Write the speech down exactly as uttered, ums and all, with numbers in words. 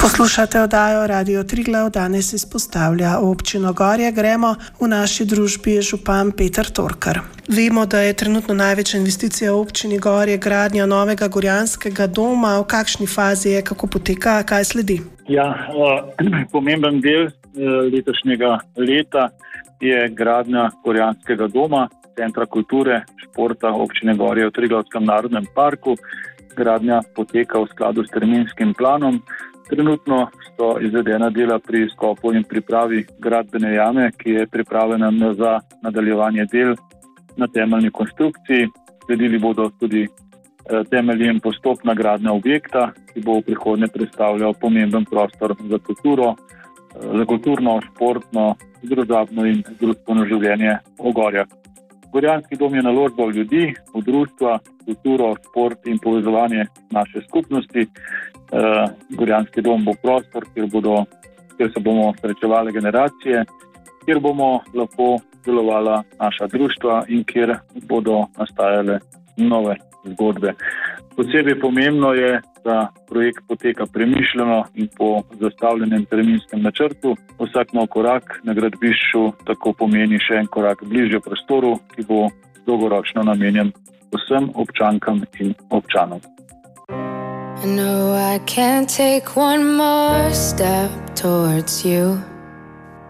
Poslušate oddajo Radio Triglav, danes izpostavlja občino Gorje. Gremo, v naši družbi je župan Peter Torkar. Vemo, da je trenutno največja investicija v občini Gorje gradnja novega gorjanskega doma. V kakšni fazi je, kako poteka, kaj sledi? Ja, pomemben del letošnjega leta je gradnja gorjanskega doma, centra kulture, športa občine Gorje v Triglavskem narodnem parku. Gradnja poteka v skladu s terminskim planom. Trenutno so izvedena dela pri skopu in pripravi gradbene jame, ki je pripravljena za nadaljevanje del na temeljni konstrukciji. Sledili bodo tudi temelji in postopna gradnja objekta, ki bo v prihodnje predstavljal pomemben prostor za kulturo, za kulturno, športno, družabno in družbeno življenje v Gorjah. Gorjanski dom je naložba v ljudi, v društva, kulturo, šport in povezovanje naše skupnosti. Gorjanski dom bo prostor, kjer, bodo, kjer se bomo srečevali generacije, kjer bomo lahko delovala naša društva in kjer bodo nastajale nove zgodbe. Posebej pomembno je, da projekt poteka premišljeno in po zastavljenem terminskem načrtu. Vsak nov korak na gradbišču tako pomeni še en korak bližje prostoru, ki bo dolgoročno namenjen vsem občankam in občanom. I know I can't take one more step towards you.